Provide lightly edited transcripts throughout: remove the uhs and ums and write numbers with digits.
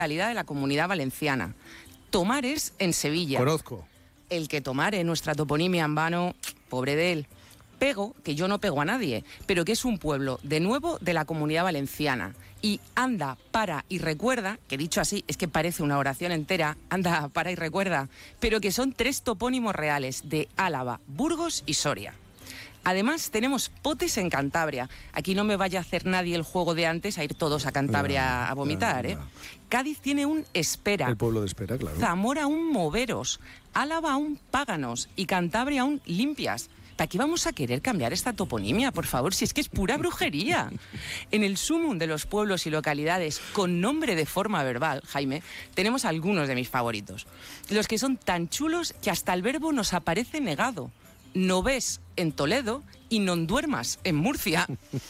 localidad de la Comunidad Valenciana. Tomares, en Sevilla. Conozco. El que Tomare, nuestra toponimia en vano, pobre de él. Pego, que yo no pego a nadie, pero que es un pueblo, de nuevo, de la Comunidad Valenciana. Y anda, para y recuerda, que dicho así es que parece una oración entera, anda, para y recuerda, pero que son 3 topónimos reales de Álava, Burgos y Soria. Además, tenemos potes en Cantabria. Aquí no me vaya a hacer nadie el juego de antes a ir todos a Cantabria a vomitar, ¿eh? Cádiz tiene un Espera. El pueblo de Espera, claro. Zamora un Moveros. Álava un Páganos. Y Cantabria un Limpias. ¿Para qué vamos a querer cambiar esta toponimia, por favor? Si es que es pura brujería. En el sumum de los pueblos y localidades con nombre de forma verbal, Jaime, tenemos algunos de mis favoritos. Los que son tan chulos que hasta el verbo nos aparece negado. No ves en Toledo y non duermas en Murcia.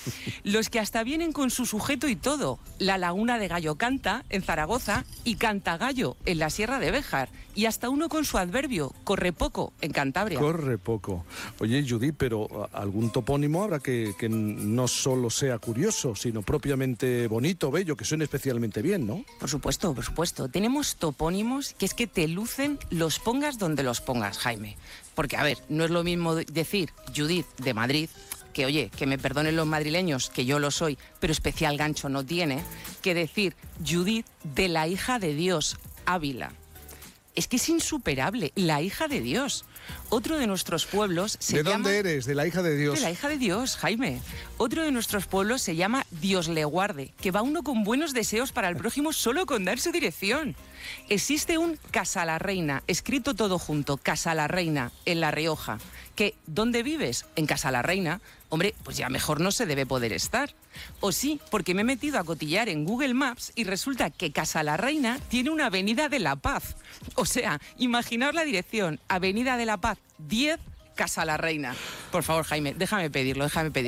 Los que hasta vienen con su sujeto y todo. La Laguna de Gallo Canta en Zaragoza y Cantagallo en la Sierra de Béjar. Y hasta uno con su adverbio, corre poco en Cantabria. Corre poco. Oye, Judith, pero algún topónimo habrá que no solo sea curioso, sino propiamente bonito, bello, que suene especialmente bien, ¿no? Por supuesto, por supuesto. Tenemos topónimos que es que te lucen, los pongas donde los pongas, Jaime. Porque, a ver, no es lo mismo decir Judith de Madrid, que oye, que me perdonen los madrileños, que yo lo soy, pero especial gancho no tiene, que decir Judith de la hija de Dios, Ávila. Es que es insuperable, la hija de Dios. Otro de nuestros pueblos se llama... ¿De dónde eres? ¿De la hija de Dios? De la hija de Dios, Jaime. Otro de nuestros pueblos se llama Dios le guarde, que va uno con buenos deseos para el prójimo solo con dar su dirección. Existe un Casa la Reina, escrito todo junto, Casa la Reina, en La Rioja, que ¿dónde vives? En Casa la Reina. Hombre, pues ya mejor no se debe poder estar. O sí, porque me he metido a cotillar en Google Maps y resulta que Casa la Reina tiene una avenida de La Paz. O sea, imaginaos la dirección, Avenida de la Paz 10, Casa la Reina. Por favor, Jaime, déjame pedirlo.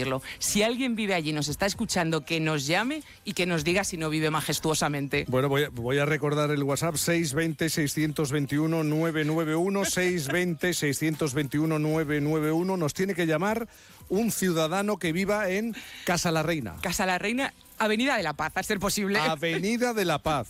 Si alguien vive allí y nos está escuchando, que nos llame y que nos diga si no vive majestuosamente. Bueno, voy a recordar el WhatsApp 620-621-991, 620-621-991. Nos tiene que llamar un ciudadano que viva en Casa la Reina. Casa la Reina, Avenida de la Paz, a ser posible. Avenida de la Paz,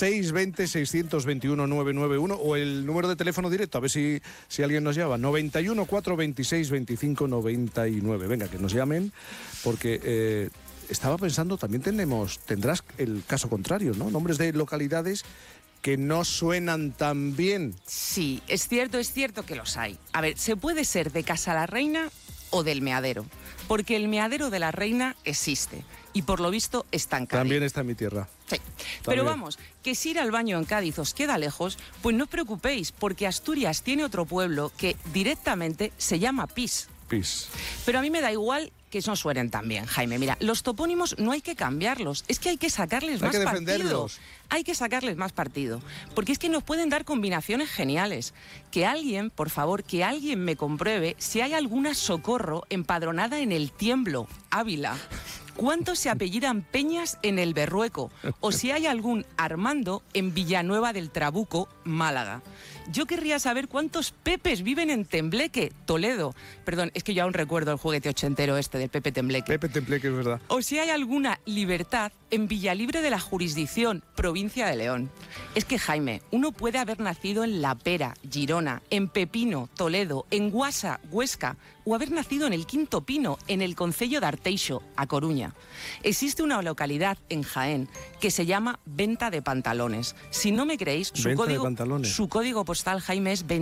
620-621-991 o el número de teléfono directo, a ver si alguien nos llama, 91 426 25 99. Venga, que nos llamen, porque estaba pensando, también tendrás el caso contrario, ¿no? Nombres de localidades que no suenan tan bien. Sí, es cierto que los hay. A ver, se puede ser de Casa la Reina o del Meadero, porque el Meadero de la Reina existe y por lo visto está en Cádiz. También está en mi tierra. Sí, pero vamos, que si ir al baño en Cádiz os queda lejos, pues no os preocupéis, porque Asturias tiene otro pueblo que directamente se llama Pis. Pero a mí me da igual que no suenen tan bien, Jaime. Mira, los topónimos no hay que cambiarlos, es que hay que sacarles más partido. Hay que sacarles más partido, porque es que nos pueden dar combinaciones geniales. Que alguien, por favor, que alguien me compruebe si hay alguna Socorro empadronada en el Tiemblo, Ávila. ¿Cuántos se apellidan Peñas en el Berrueco? O si hay algún Armando en Villanueva del Trabuco, Málaga. Yo querría saber cuántos Pepes viven en Tembleque, Toledo. Perdón, es que yo aún recuerdo el juguete ochentero este del Pepe Tembleque. Pepe Tembleque, es verdad. O si hay alguna Libertad en Villalibre de la Jurisdicción, provincia de León. Es que, Jaime, uno puede haber nacido en La Pera, Girona, en Pepino, Toledo, en Guasa, Huesca, o haber nacido en el Quinto Pino, en el concello de Arteixo, A Coruña. Existe una localidad en Jaén que se llama Venta de Pantalones. Si no me creéis, su código postal, Jaime, es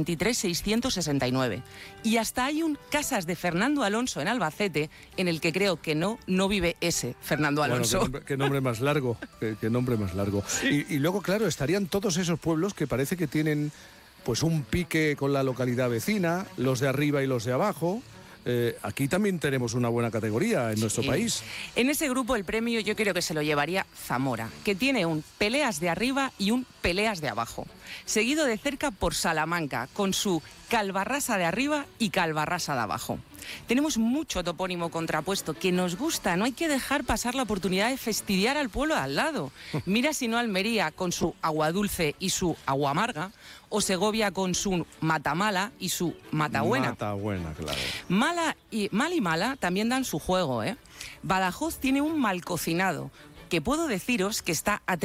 23669. Y hasta hay un Casas de Fernando Alonso en Albacete, en el que creo que no vive ese Fernando Alonso. Bueno, qué nombre más largo, qué nombre más largo. Y luego, claro, estarían todos esos pueblos que parece que tienen pues un pique con la localidad vecina, los de arriba y los de abajo. Aquí también tenemos una buena categoría en nuestro país. En ese grupo el premio yo creo que se lo llevaría Zamora, que tiene un Peleas de arriba y un Peleas de abajo. Seguido de cerca por Salamanca, con su Calvarrasa de arriba y Calvarrasa de abajo. Tenemos mucho topónimo contrapuesto que nos gusta, no hay que dejar pasar la oportunidad de fastidiar al pueblo de al lado. Mira si no Almería con su agua dulce y su agua amarga, o Segovia con su matamala y su matabuena. Matabuena, claro. Mal y mala también dan su juego, ¿eh? Badajoz tiene un mal cocinado, que puedo deciros que está a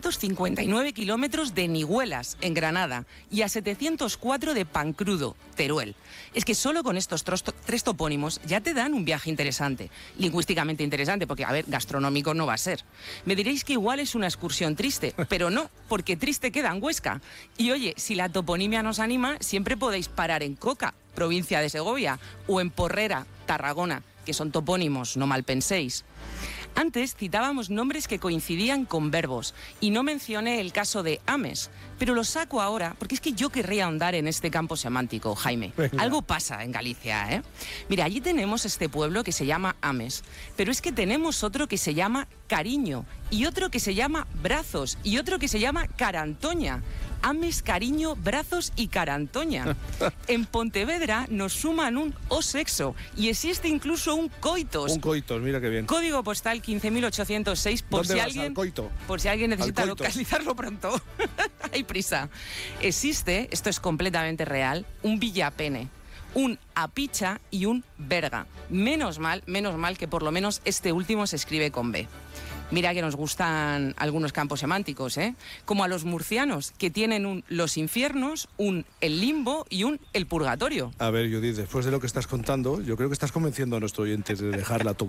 359 kilómetros de Nihuelas, en Granada, y a 704 de Pancrudo, Teruel. Es que solo con estos tres topónimos ya te dan un viaje interesante, lingüísticamente interesante, porque, a ver, gastronómico no va a ser. Me diréis que igual es una excursión triste, pero no, porque triste queda en Huesca. Y oye, si la toponimia nos anima, siempre podéis parar en Coca, provincia de Segovia, o en Porrera, Tarragona, que son topónimos, no mal penséis. Antes citábamos nombres que coincidían con verbos y no mencioné el caso de Ames, pero lo saco ahora porque es que yo querría ahondar en este campo semántico, Jaime. Venga. Algo pasa en Galicia, ¿eh? Mira, allí tenemos este pueblo que se llama Ames, pero es que tenemos otro que se llama Cariño y otro que se llama Brazos y otro que se llama Carantoña. Ames, Cariño, Brazos y Carantoña. En Pontevedra nos suman un o sexo y existe incluso un coitos. Un coitos, mira qué bien. Código postal 15.806 por si alguien necesita localizarlo pronto. Hay prisa. Existe, esto es completamente real, un Villapene, un Apicha y un Berga. Menos mal que por lo menos este último se escribe con B. Mira que nos gustan algunos campos semánticos, ¿eh? Como a los murcianos, que tienen un los infiernos, un el limbo y un el purgatorio. A ver, Judith, después de lo que estás contando, yo creo que estás convenciendo a nuestros oyentes de dejar la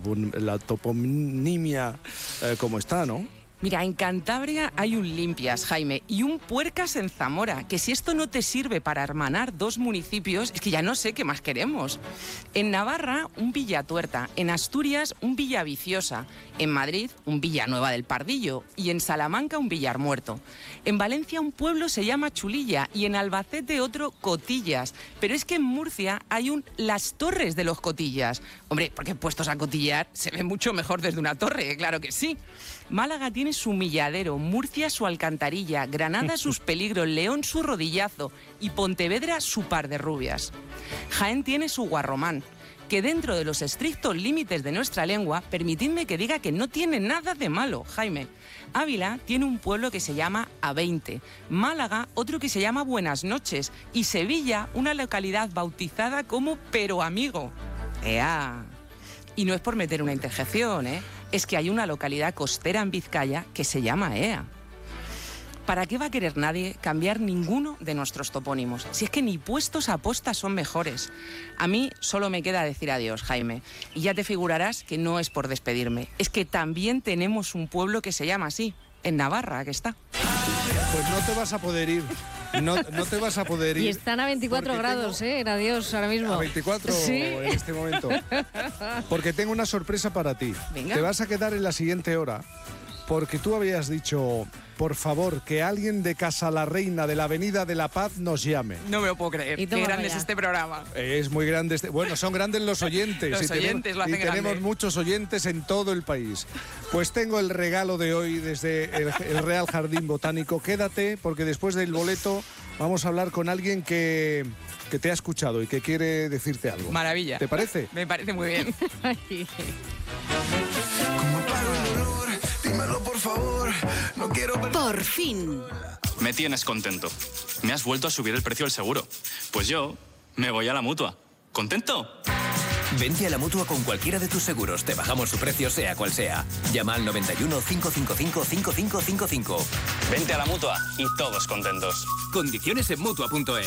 toponimia como está, ¿no? Mira, en Cantabria hay un Limpias, Jaime, y un Puercas en Zamora, que si esto no te sirve para hermanar dos municipios, es que ya no sé qué más queremos. En Navarra, un Villatuerta, en Asturias, un Villaviciosa, en Madrid, un Villanueva del Pardillo, y en Salamanca, un Villarmuerto. En Valencia, un pueblo se llama Chulilla, y en Albacete otro Cotillas, pero es que en Murcia hay un Las Torres de los Cotillas. Hombre, porque puestos a cotillar se ve mucho mejor desde una torre, claro que sí. Málaga tiene su milladero, Murcia su alcantarilla, Granada sus peligros, León su rodillazo y Pontevedra su par de rubias. Jaén tiene su guarromán, que dentro de los estrictos límites de nuestra lengua, permitidme que diga que no tiene nada de malo, Jaime. Ávila tiene un pueblo que se llama A20, Málaga otro que se llama Buenas Noches y Sevilla una localidad bautizada como Pero Amigo. ¡Ea! Y no es por meter una interjección, ¿eh? Es que hay una localidad costera en Vizcaya que se llama Ea. ¿Para qué va a querer nadie cambiar ninguno de nuestros topónimos? Si es que ni puestos a posta son mejores. A mí solo me queda decir adiós, Jaime. Y ya te figurarás que no es por despedirme. Es que también tenemos un pueblo que se llama así, en Navarra, que está. Pues no te vas a poder ir. No te vas a poder ir. Y están a 24 grados, adiós ahora mismo. A 24 ¿Sí? En este momento. Porque tengo una sorpresa para ti. Venga. Te vas a quedar en la siguiente hora. Porque tú habías dicho, por favor, que alguien de Casa la Reina de la Avenida de la Paz nos llame. No me lo puedo creer. Qué grande es este programa. Es muy grande. Bueno, son grandes los oyentes. Los oyentes lo hacen grande. Tenemos muchos oyentes en todo el país. Pues tengo el regalo de hoy desde el Real Jardín Botánico. Quédate, porque después del boleto vamos a hablar con alguien que te ha escuchado y que quiere decirte algo. Maravilla. ¿Te parece? Me parece muy bien. Por favor, no quiero... Por fin. Me tienes contento. Me has vuelto a subir el precio del seguro. Pues yo me voy a la Mutua. ¿Contento? Vente a la Mutua con cualquiera de tus seguros. Te bajamos su precio sea cual sea. Llama al 91 555 5555. Vente a la Mutua y todos contentos. Condiciones en Mutua.es.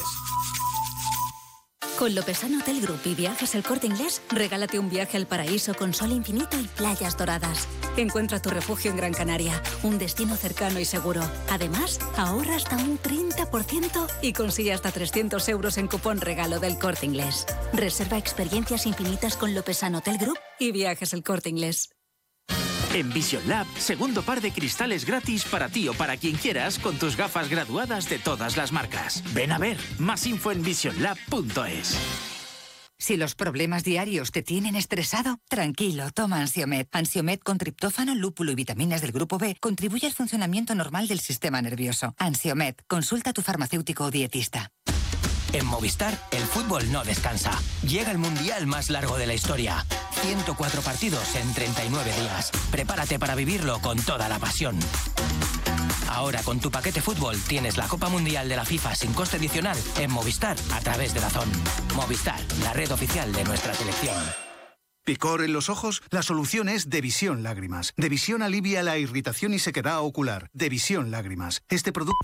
Con Lopesano Hotel Group y Viajes El Corte Inglés, regálate un viaje al paraíso con sol infinito y playas doradas. Encuentra tu refugio en Gran Canaria, un destino cercano y seguro. Además, ahorra hasta un 30% y consigue hasta 300 euros en cupón regalo del Corte Inglés. Reserva experiencias infinitas con Lopesano Hotel Group y Viajes El Corte Inglés. En Vision Lab, segundo par de cristales gratis para ti o para quien quieras con tus gafas graduadas de todas las marcas. Ven a ver, más info en visionlab.es. Si los problemas diarios te tienen estresado, tranquilo, toma Ansiomed. Ansiomed con triptófano, lúpulo y vitaminas del grupo B contribuye al funcionamiento normal del sistema nervioso. Ansiomed, consulta a tu farmacéutico o dietista. En Movistar, el fútbol no descansa. Llega el mundial más largo de la historia. 104 partidos en 39 días. Prepárate para vivirlo con toda la pasión. Ahora con tu paquete fútbol tienes la Copa Mundial de la FIFA sin coste adicional en Movistar a través de DAZN. Movistar, la red oficial de nuestra selección. ¿Picor en los ojos? La solución es Devisión Lágrimas. Devisión alivia la irritación y sequedad ocular. Devisión Lágrimas. Este producto